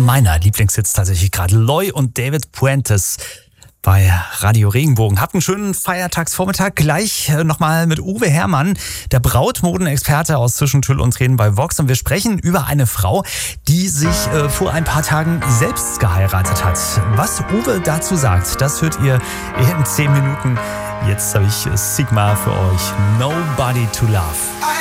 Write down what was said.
meiner Lieblingshits tatsächlich gerade. Loy und David Puentes bei Radio Regenbogen. Habt einen schönen Feiertagsvormittag. Gleich nochmal mit Uwe Herrmann, der Brautmodenexperte aus Zwischen Tüll und Tränen bei Vox. Und wir sprechen über eine Frau, die sich vor ein paar Tagen selbst geheiratet hat. Was Uwe dazu sagt, das hört ihr in 10 Minuten. Jetzt habe ich Sigma für euch. Nobody to Love.